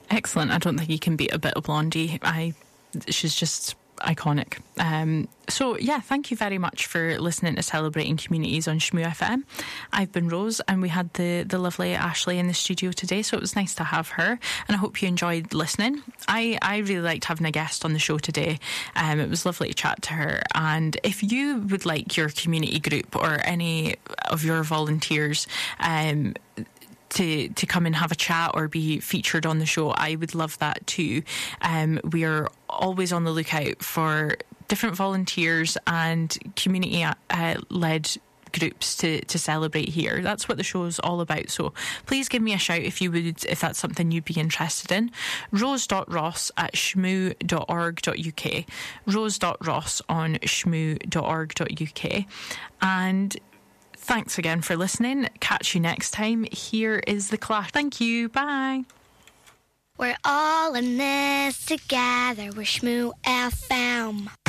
Excellent. I don't think you can beat a bit of Blondie. She's just iconic. So yeah, thank you very much for listening to Celebrating Communities on Shmoo FM. I've been Rose, and we had the lovely Ashley in the studio today, so it was nice to have her, and I hope you enjoyed listening. I really liked having a guest on the show today. It was lovely to chat to her, and if you would like your community group or any of your volunteers to come and have a chat or be featured on the show, I would love that too. We are always on the lookout for different volunteers and community led groups to celebrate here. That's what the show is all about. So please give me a shout if that's something you'd be interested in. rose.ross@shmoo.org.uk, rose.ross on shmoo.org.uk. And thanks again for listening. Catch you next time. Here is The Clash. Thank you. Bye. We're all in this together. We're Shmoo FM.